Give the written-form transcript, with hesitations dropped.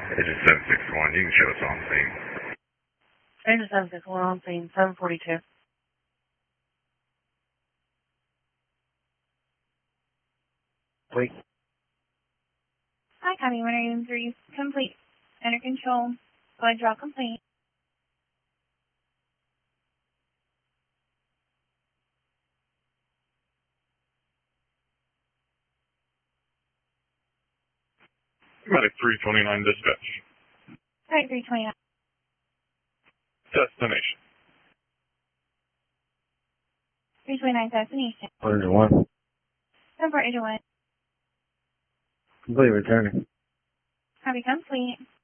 Agent 761, you can show us on scene. Agent 761 on scene, 742. Wait. Hi, copy 103, complete. Under control. Go ahead, draw complete. Medic 329 dispatch. Type 329. Destination. 329 destination. 101. 7481. Complete returning. Copy complete.